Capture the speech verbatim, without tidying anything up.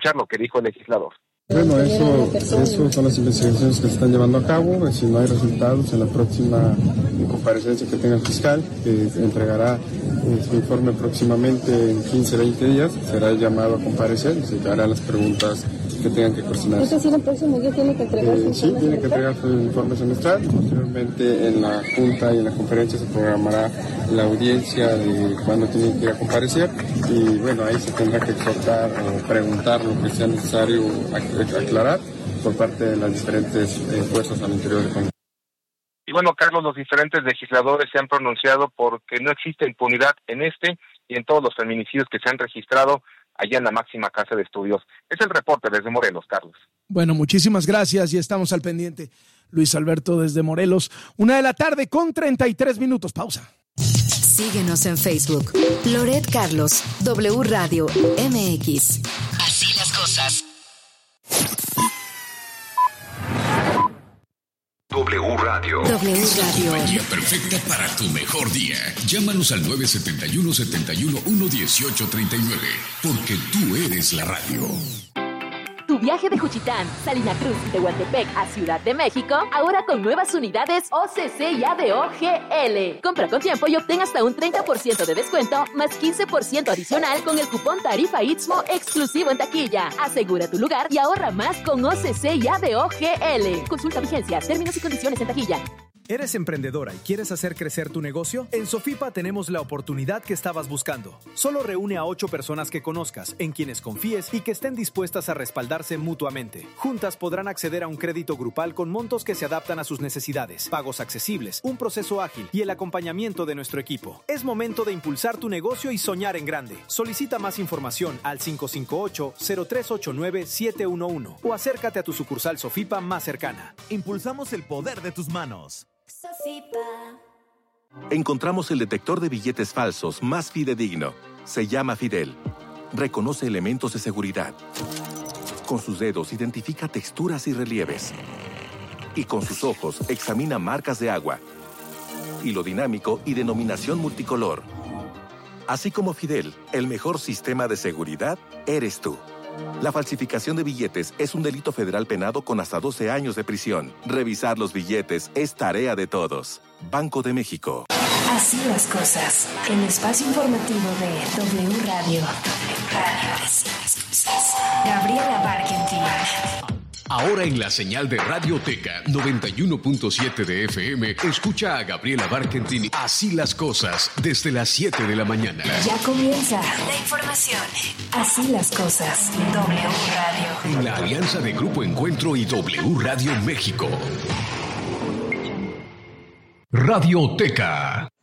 escuchar lo que dijo el legislador. Bueno, eso, eso son las investigaciones que se están llevando a cabo. Si no hay resultados, en la próxima comparecencia que tenga el fiscal, que entregará eh, su informe próximamente en quince a veinte días, será llamado a comparecer y se harán las preguntas que tengan que cuestionarse. ¿Es decir, el próximo día tiene que entregar su eh, informe Sí, tiene que semestral? entregar su informe semestral. Posteriormente, en la junta y en la conferencia se programará la audiencia de cuándo tiene que ir a comparecer y bueno, ahí se tendrá que exhortar o preguntar lo que sea necesario aclarar por parte de las diferentes eh, fuerzas al interior del Congreso. Y bueno, Carlos, los diferentes legisladores se han pronunciado porque no existe impunidad en este y en todos los feminicidios que se han registrado allá en la máxima casa de estudios. Es el reporte desde Morelos, Carlos. Bueno, muchísimas gracias y estamos al pendiente. Luis Alberto desde Morelos, una de la tarde con treinta y tres minutos. Pausa. Síguenos en Facebook. Loret Carlos, W Radio M X. Así las cosas. W Radio. W Radio. Compañía perfecta para tu mejor día. Llámanos al nueve siete uno, siete uno uno, uno ocho tres nueve, porque tú eres la radio. Tu viaje de Juchitán, Salina Cruz y Tehuantepec a Ciudad de México, ahora con nuevas unidades O C C y A D O G L. Compra con tiempo y obtén hasta un treinta por ciento de descuento, más quince por ciento adicional con el cupón Tarifa Istmo exclusivo en taquilla. Asegura tu lugar y ahorra más con O C C y A D O G L. Consulta vigencias, términos y condiciones en taquilla. ¿Eres emprendedora y quieres hacer crecer tu negocio? En Sofipa tenemos la oportunidad que estabas buscando. Solo reúne a ocho personas que conozcas, en quienes confíes y que estén dispuestas a respaldarse mutuamente. Juntas podrán acceder a un crédito grupal con montos que se adaptan a sus necesidades, pagos accesibles, un proceso ágil y el acompañamiento de nuestro equipo. Es momento de impulsar tu negocio y soñar en grande. Solicita más información al cinco cinco ocho, cero tres ocho nueve, siete uno uno o acércate a tu sucursal Sofipa más cercana. Impulsamos el poder de tus manos. Sofipa. Encontramos el detector de billetes falsos más fidedigno. Se llama Fidel. Reconoce elementos de seguridad. Con sus dedos identifica texturas y relieves. Y con sus ojos examina marcas de agua. Hilo dinámico y denominación multicolor. Así como Fidel, el mejor sistema de seguridad eres tú. La falsificación de billetes es un delito federal penado con hasta doce años de prisión. Revisar los billetes es tarea de todos. Banco de México. Así las cosas. El espacio informativo de W Radio. W Radio. Así las cosas. Gabriela Barkentin. Ahora en la señal de Radioteca noventa y uno punto siete de F M, escucha a Gabriela Barkentin Así las cosas desde las siete de la mañana. Ya comienza la información. Así las cosas. W Radio. En la alianza de Grupo Encuentro y W Radio México. Radioteca.